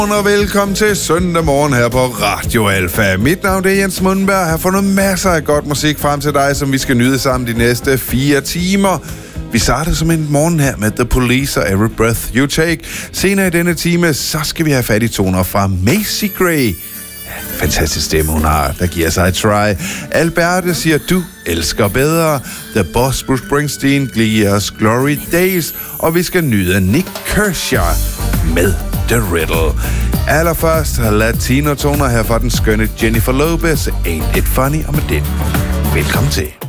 Og velkommen til søndag morgen her på Radio Alfa. Mit navn er Jens Mundberg. Jeg har fundet masser af godt musik frem til dig, som vi skal nyde sammen de næste 4 timer. Vi starter som en morgen her med The Police og Every Breath You Take. Senere i denne time, så skal vi have fat i toner fra Macy Gray. Fantastisk stemme hun har, der giver sig et try. Alberte siger, du elsker bedre. The Boss, Bruce Springsteen, giver os Glory Days. Og vi skal nyde Nick Kershaw med The Riddle. Allerførst latino-toner her fra den skønne Jennifer Lopez. Ain't It Funny? Og med den, velkommen til.